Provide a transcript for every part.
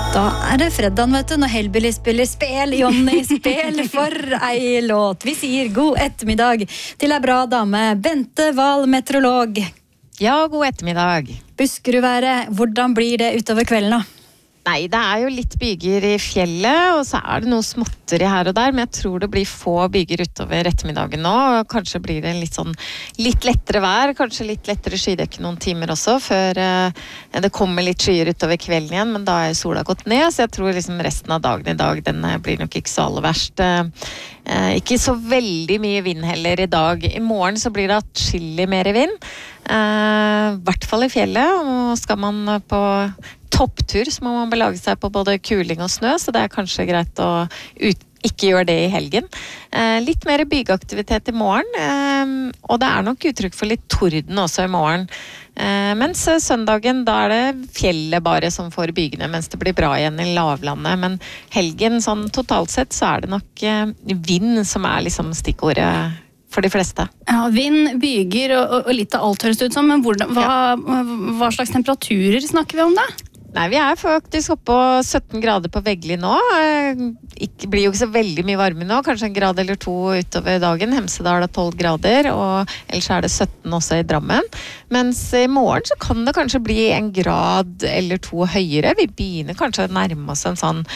Da det fredag, vet du, når Hellbilly spiller spel. Jonny, spel for ei låt. Vi sier god ettermiddag til ei bra dame, Bente Wahl, meteorolog. Ja, god ettermiddag. Buskerudværet, hvordan blir det utover kvelden da? Nei, det jo litt byger i fjellet, og så det noe småtteri her og der, men jeg tror det blir få byger utover ettermiddagen nå, og kanskje blir det litt lettere vær, kanskje litt lettere skydekke noen timer også, før det kommer litt skyer utover kvelden igjen, men da sola gått ned, så jeg tror liksom resten av dagen i dag, den blir nok ikke så aller verst. Ikke så veldig mye vind heller i dag. I morgen så blir det atskillig mer vind, hvert fall i fjellet, og skal man på topptur så må man belage seg på både kuling og snø, så det kanskje greit å ikke gjøre det i helgen. Litt mer bygeaktivitet i morgen, og det nok uttrykk for litt torden også i morgen. Mens søndagen, da det fjellet bare som får bygene, mens det blir bra igjen i lavlandet. Men helgen, sånn totalt sett, så det nok vind som liksom stikkordet for de fleste. Ja, vind, byger og litt av alt høres det ut som, men hva slags temperaturer snakker vi om da? Nei, vi faktisk oppe på 17 grader på Veggli nå. Blir jo ikke så veldig mye varme nå, kanskje en grad eller to utover dagen. Hemsedal 12 grader, og ellers det 17 også i Drammen. Mens i morgen så kan det kanskje bli en grad eller to høyere. Vi begynner kanskje å nærme oss en sånn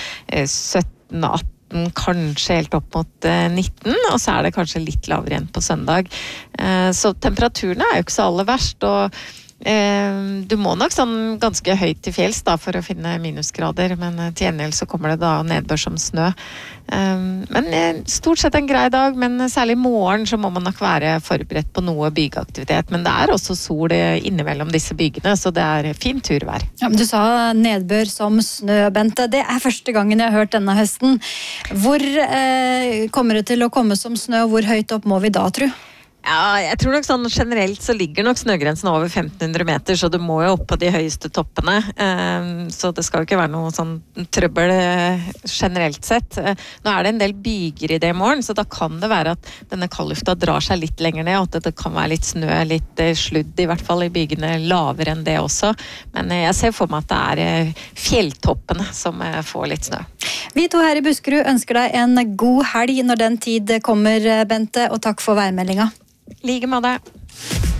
17-18, kanskje helt opp mot 19, og så det kanskje litt lavere igjen på søndag. Så temperaturene jo ikke så aller verst, og du må nok sånn ganske høyt til fjells da, for å finne minusgrader, men til gjengjeld så kommer det da nedbør som snø. Men stort sett en grei dag, men særlig i morgen så må man nok være forberedt på noe bygeaktivitet, men det også sol innimellom disse bygene, så det fint turvær. Ja, men du sa nedbør som snø, Bente. Det første gangen jeg har hørt denne høsten. Hvor kommer det til å komme som snø, og hvor høyt opp må vi da, tro? Ja, jeg tror nok sånn generelt så ligger nok snøgrensen over 1500 meter, så du må jo opp på de høyeste toppene. Så det skal jo ikke være noe sånn trøbbel generelt sett. Nå det en del byger i det i morgen, så da kan det være at denne kaldlufta drar seg litt lenger ned, og at det kan være litt snø, litt sludd i hvert fall i bygene lavere enn det også. Men jeg ser for meg at det fjelltoppene som får litt snø. Vi to her i Buskerud ønsker deg en god helg når den tid kommer, Bente, og takk for værmeldinga. Like med det.